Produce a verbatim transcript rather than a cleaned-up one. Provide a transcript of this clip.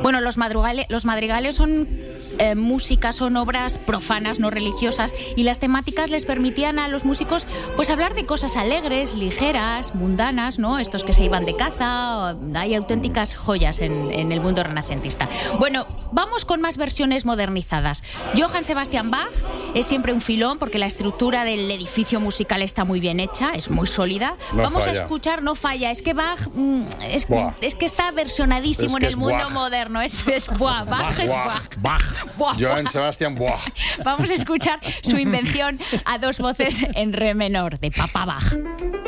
Bueno, los madrigales, los madrigales son eh, música, son obras profanas, no religiosas, y las temáticas les permitían a los músicos pues hablar de cosas alegres, ligeras, mundanas, ¿no? Estos que se iban de caza, hay auténticas joyas en, en el mundo renacentista. Bueno, vamos con más versiones modernizadas. Johann Sebastian Bach es siempre un filón porque la estructura del edificio musical está muy bien hecha, es muy sólida. No vamos falla. a escuchar, no falla, es que Bach mm, es, es que está versionadísimo Es que en el es mundo Bach. moderno, es, es Bach, Bach es Bach. Bach. Buah. Johann Sebastian Bach. Vamos a escuchar su invención a dos voces en re menor, de Papá Bach.